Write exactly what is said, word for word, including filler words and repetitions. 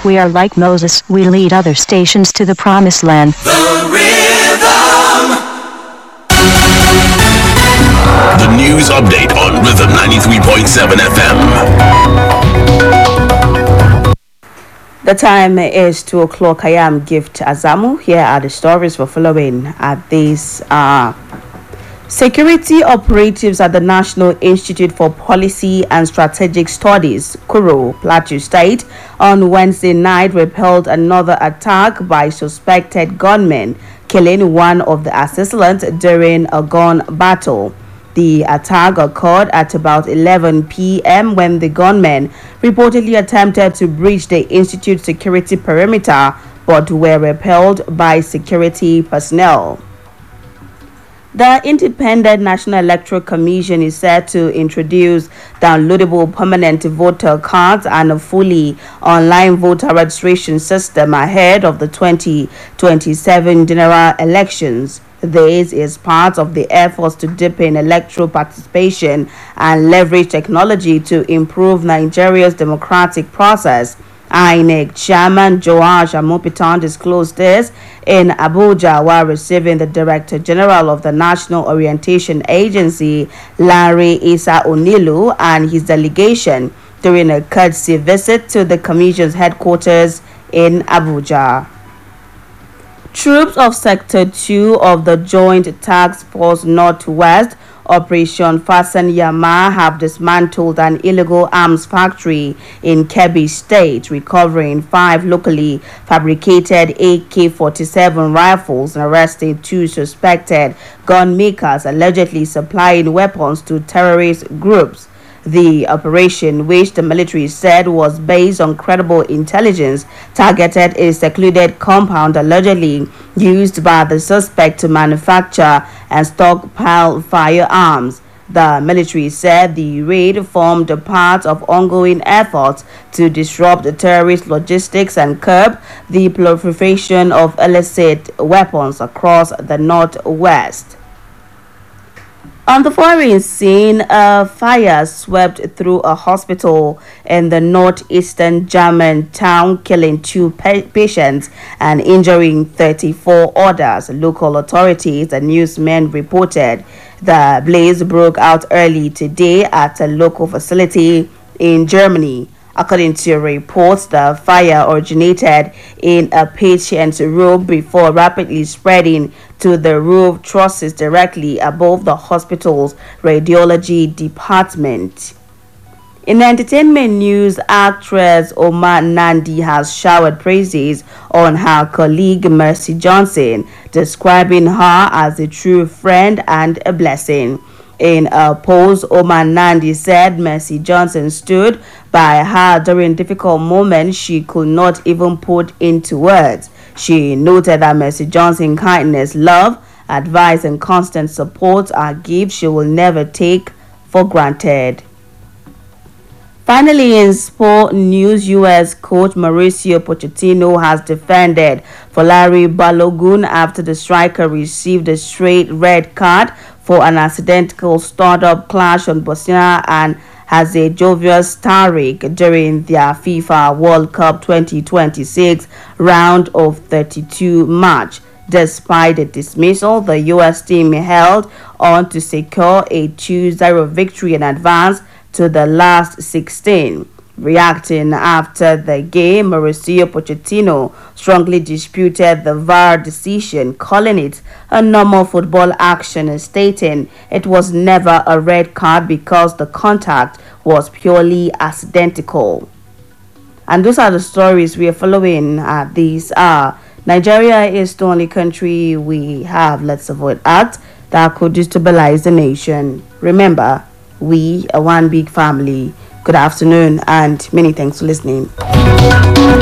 We are like Moses. We lead other stations to the promised land. The Rhythm. The news update on Rhythm ninety-three point seven F M. The time is two o'clock. I am Gift Azamu. Here are the stories we're following at this. Uh, Security operatives at the National Institute for Policy and Strategic Studies, Kuro, Plateau State, on Wednesday night repelled another attack by suspected gunmen, killing one of the assailants during a gun battle. The attack occurred at about eleven p.m. when the gunmen reportedly attempted to breach the institute's security perimeter but were repelled by security personnel. The Independent National Electoral Commission is set to introduce downloadable permanent voter cards and a fully online voter registration system ahead of the twenty twenty-seven general elections. This is part of the efforts to deepen electoral participation and leverage technology to improve Nigeria's democratic process. I N E C Chairman Joash Amopitan disclosed this in Abuja while receiving the Director General of the National Orientation Agency, Larry Isa Onilu, and his delegation during a courtesy visit to the Commission's headquarters in Abuja. Troops of Sector two of the Joint Task Force Northwest Operation Fasten Yama have dismantled an illegal arms factory in Kebbi State, recovering five locally fabricated A K forty-seven rifles and arresting two suspected gun makers allegedly supplying weapons to terrorist groups. The operation, which the military said was based on credible intelligence, targeted a secluded compound allegedly used by the suspect to manufacture and stockpile firearms. The military said the raid formed a part of ongoing efforts to disrupt the terrorist logistics and curb the proliferation of illicit weapons across the Northwest. On the foreign scene, a fire swept through a hospital in the northeastern German town, killing two pa- patients and injuring thirty-four others. Local authorities and newsmen reported the blaze broke out early today at a local facility in Germany. According to reports, the fire originated in a patient's room before rapidly spreading to the roof trusses directly above the hospital's radiology department. In entertainment news, actress Omar Nandi has showered praises on her colleague Mercy Johnson, describing her as a true friend and a blessing. In a post, Omar Nandi said Mercy Johnson stood by her during difficult moments she could not even put into words. She noted that Mercy Johnson's kindness, love, advice, and constant support are gifts she will never take for granted. Finally, in sport news, U S coach Mauricio Pochettino has defended Folari Balogun after the striker received a straight red card for an accidental startup clash on Bosnia and Herzegovina's Tariq during their FIFA World Cup twenty twenty-six round of thirty-two match. Despite the dismissal, the U S team held on to secure a two zero victory and advance to the last sixteen. Reacting after the game, Mauricio Pochettino strongly disputed the V A R decision, calling it a normal football action and stating it was never a red card because the contact was purely accidental. And those are the stories we are following. Uh, these are Nigeria is the only country we have Let's Avoid Act that could destabilize the nation. Remember, we are one big family. Good afternoon and many thanks for listening.